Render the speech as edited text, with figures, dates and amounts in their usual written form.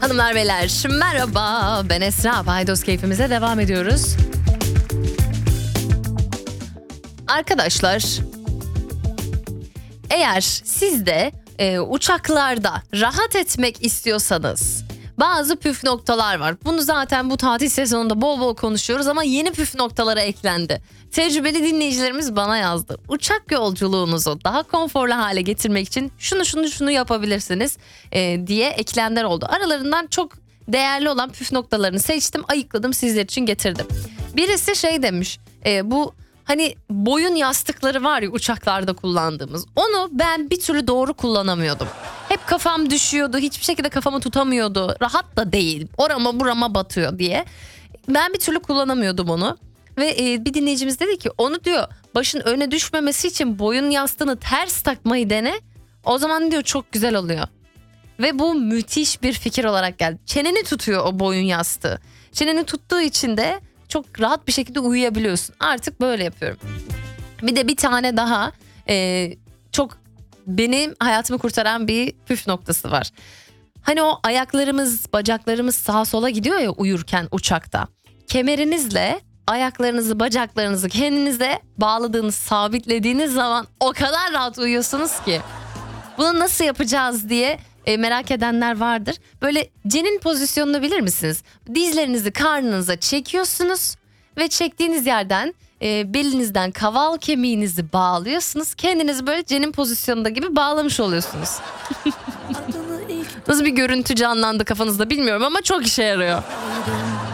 Hanımlar beyler merhaba, ben Esra. Paydos keyfimize devam ediyoruz. Arkadaşlar, eğer siz de uçaklarda rahat etmek istiyorsanız bazı püf noktalar var. Bunu zaten bu tatil sezonunda bol bol konuşuyoruz ama yeni püf noktalara eklendi. Tecrübeli dinleyicilerimiz bana yazdı. Uçak yolculuğunuzu daha konforlu hale getirmek için şunu yapabilirsiniz diye eklenenler oldu. Aralarından çok değerli olan püf noktalarını seçtim, ayıkladım, sizler için getirdim. Birisi şey demiş, bu hani boyun yastıkları var ya uçaklarda kullandığımız. Onu ben bir türlü doğru kullanamıyordum. Hep kafam düşüyordu, hiçbir şekilde kafamı tutamıyordu. Rahat da değil, orama burama batıyor diye. Ben bir türlü kullanamıyordum onu. Ve bir dinleyicimiz dedi ki onu diyor başın öne düşmemesi için boyun yastığını ters takmayı dene. O zaman diyor çok güzel oluyor. Ve bu müthiş bir fikir olarak geldi. Çeneni tutuyor o boyun yastığı. Çeneni tuttuğu için de çok rahat bir şekilde uyuyabiliyorsun. Artık böyle yapıyorum. Bir de bir tane daha çok benim hayatımı kurtaran bir püf noktası var. Hani o ayaklarımız, bacaklarımız sağa sola gidiyor ya uyurken uçakta. Kemerinizle ayaklarınızı, bacaklarınızı kendinize bağladığınız, sabitlediğiniz zaman o kadar rahat uyuyorsunuz ki. Bunu nasıl yapacağız diye merak edenler vardır. Böyle cenin pozisyonunu bilir misiniz? Dizlerinizi karnınıza çekiyorsunuz ve çektiğiniz yerden belinizden kaval kemiğinizi bağlıyorsunuz. Kendinizi böyle cenin pozisyonunda gibi bağlamış oluyorsunuz. Nasıl bir görüntü canlandı kafanızda bilmiyorum ama çok işe yarıyor.